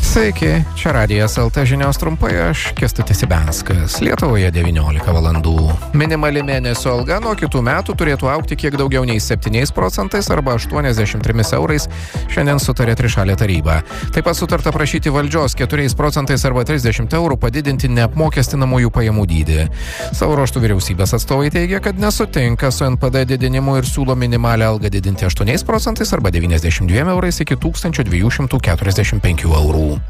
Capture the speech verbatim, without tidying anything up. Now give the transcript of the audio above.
Sveiki, čia Radijas L T žinios trumpai, aš Kęstutis Ibenskas. Lietuvoje devyniolika valandų. Minimali mėnesio alga nuo kitų metų turėtų augti kiek daugiau nei septyniais procentais arba aštuoniasdešimt trimis eurais, šiandien sutarė trišalė taryba. Taip pat sutarta prašyti valdžios keturiais procentais arba trisdešimt eurų padidinti neapmokestinamųjų pajamų dydį. Savo ruožtų vyriausybės atstovai teigia, kad nesutinka su N P D didinimu ir siūlo minimalią algą didinti aštuoniais procentais arba devyniasdešimt dviem eurais iki tūkstančio dviejų šimtų keturiasdešimt penkių eurų.